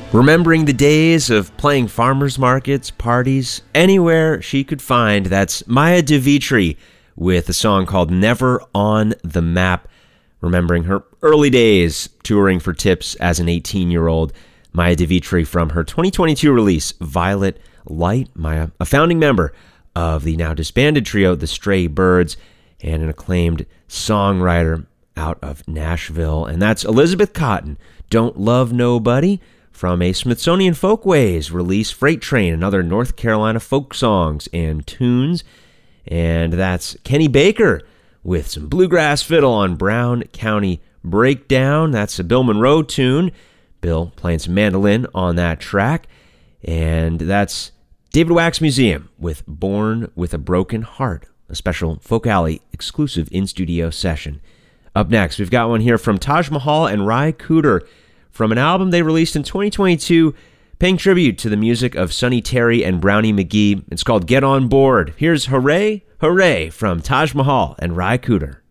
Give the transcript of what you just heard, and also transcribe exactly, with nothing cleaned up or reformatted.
Remembering the days of playing farmers markets, parties, anywhere she could find. That's Maya DeVitri with a song called Never on the Map. Remembering her early days touring for Tips as an eighteen-year-old. Maya DeVitri from her twenty twenty-two release, Violet Light. Maya, a founding member of the now disbanded trio, The Stray Birds, and an acclaimed songwriter out of Nashville. And that's Elizabeth Cotten, Don't Love Nobody, from a Smithsonian Folkways release, Freight Train, and other North Carolina folk songs and tunes. And that's Kenny Baker with some bluegrass fiddle on Brown County Breakdown. That's a Bill Monroe tune. Bill playing some mandolin on that track. And that's David Wax Museum with Born with a Broken Heart, a special Folk Alley exclusive in-studio session. Up next, we've got one here from Taj Mahal and Ry Cooder from an album they released in twenty twenty-two, paying tribute to the music of Sonny Terry and Brownie McGhee. It's called Get On Board. Here's Hooray, Hooray from Taj Mahal and Ry Cooder.